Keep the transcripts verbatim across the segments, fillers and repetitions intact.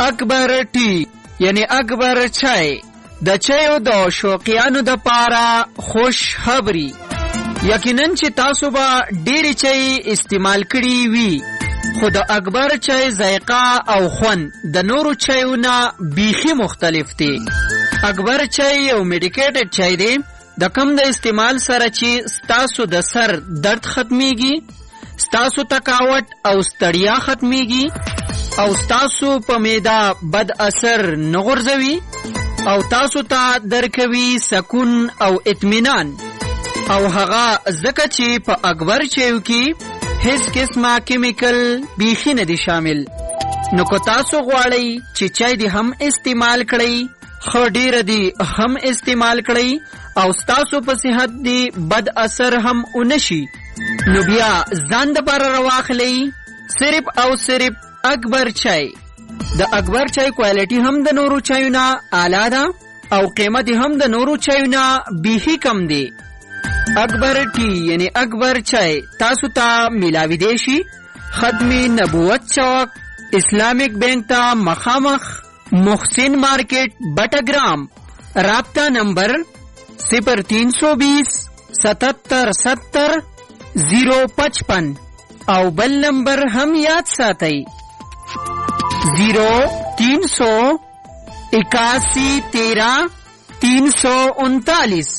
اکبر ټی یعنی اکبر چای د چایو د شوقیانو د پاره خوش خبری. یقینا چې تاسو به ډېری چای استعمال کړي وي، خو د اکبر چای ذایقه او خوند د نورو چایونو بیخي مختلف دی. اکبر چای یو میډیکیټډ چای دی د کم د استعمال سره چې ستاسو د سر درد ختمیږي، ستاسو تکاوت او ستړیا ختمیږي او ستاسو په معده بد اثر نه غورځوي او تاسو ته درکوي سکون او اطمینان. او هغه ځکه چې په اکبر چایو کې هیڅ قسمه کیمیکل بیخي نه دي شامل. نو که تاسو غواړئ چې چای دې هم استعمال کړئ، خو ډیره دی هم استعمال کړئ او ستاسو په صحت دی بد اثر هم اونشي، نو بیا ځان د بار رواخلی صرف او صرف اکبر چای. د اکبر چای کوالټي هم د نورو چایونو اعلی ده او قیمت هم د نورو چایونو بیخي کم دی. اکبر ټی یعنی اکبر چای تاسو ته ملاوی دی شي ختمی نبوت چوک اسلامیک بینک ته مخامخ محسن مارکیٹ بٹاگرام. رابطہ نمبر صفر تین سو بیس ستتر ستر زیرو پچپن او بل نمبر هم یاد ساتئی زیرو تین سو اکاسی تیرہ تین سو انتالیس.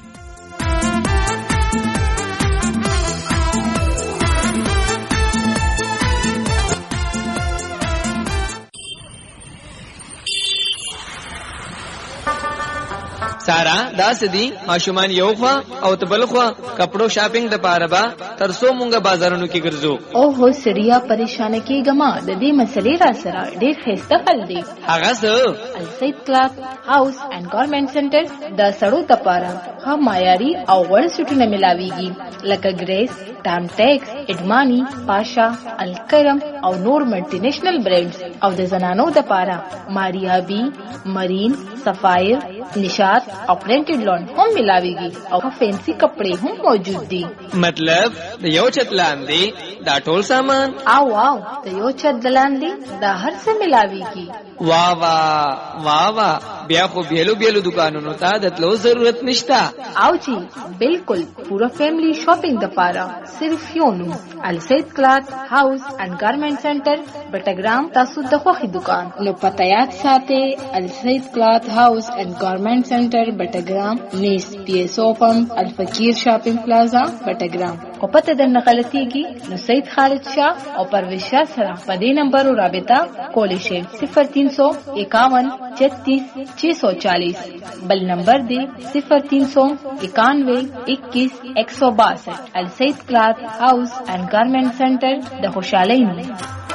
سارا دا سدي ماشومان یو خوا او تبل خوا کپڑو شاپینګ د پاره با ترسو مونږه بازارونو کې ګرځو. او هو سړیا پریشان کېګما د دې مسلې را سره ډېر خسته خل دی. هغه څه السید کلاث هاوس اینڈ گارمنٹ سنټر د سړو د پاره ها معیاري او غوړ سټونه ملاويږي لکه ګریس، ټام ټیکس، اډمانی، پاشا، الکرم او نور ملټي نېشنل برانډز او د زنانو د پاره ماریابي، مرین، سفایر، نشاط او پرنٹڈ لون هم ملاویږي او فینسی کپڑے هم موجود دي. مطلب د یو چت لاندې دا ټول سامان او واو د یو چت لاندې دا هر څه ملاویږي. وا وا وا وا بیا خو بیلو بیلو دکانونو ته د تلو ضرورت نشتا. او جی بالکل پورا فیملی شاپینګ د پاره صرف یو نوم السید کلاث هاوس اینڈ گارمنٹ سنټر بټاګرام. تاسو د خوخي دکان نو پته یاد ساتئ السید کلاث هاوس اینڈ گارمنٹ سنټر بټاګرام نیس پی ایس او پمپ الفقیر شاپینګ پلازا بټاګرام. او پته درنه غلطیږي نو سید خالد شاه او پرویز شاه سره په دې نمبر رابطه کولی شئ صفر تین سو اکاون چھتیس چھ سو چالیس. بل نمبر دی صفر تین سو اکانوے اکیس ایک سو باسٹھ. السید کلاث ہاؤس اینڈ گارمنٹ سینٹر د خوشحالی نوم.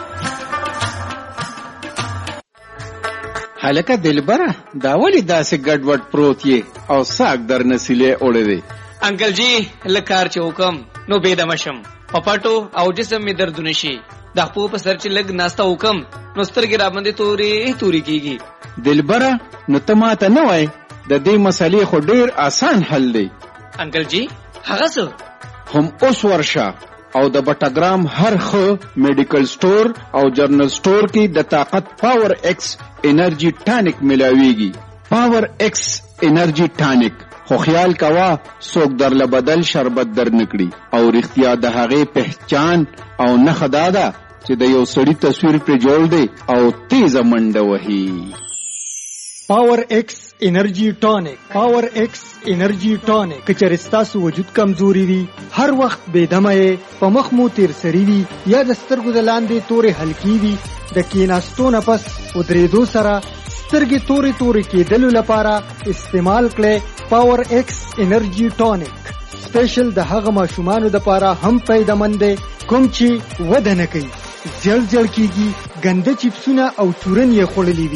هلکه دلبره دا ولی داسې ګډوډ پروت یې او ساک در نسیلې اوړې دی؟ انکل جی لکار چې حکم نو بيد مشم په پټو او جسم می دردونه شي د خپل په سر چې لګ ناستا حکم نو سترګې را باندې تورې تورې کیږي. دلبره نو ته ماته نه وای د دې مسلې خو ډیر آسان حل دی. انکل جی هغه څه؟ هم اوس ورشه او د بټاګرام هر خو میډیکل سٹور او جرنل سٹور کې د طاقت پاور ایکس انرژي ټانیک ملاويږي. پاور ایکس انرژي ټانیک خو خیال کوا څوک در لبدل شربت در نکړي او رښتیا د هغه پہچان او نه خدادا چې د یو سړی تصویر پر جوړ دی او تیز منډه وهي. پاور ایکس انرژي ټانیک. پاور ایکس انرژي ټانیک کچرستا سو وجود کمزوري وي، هر وخت بېدمه په مخ مو تیر سری وي یا د سترګو د لاندې تورې هلکی وي، د کیناستو نه پس ودرېدو سره سترګې تورې تورې کېدلو لپاره استعمال کړئ پاور ایکس انرژي ټانیک. سپیشل د هغه ماشومانو لپاره هم پیدامند دی کوم چې وده نه کوي، زیړ زیړ کیږي، ګنده چپسونه او چورن یې خوړلي وي.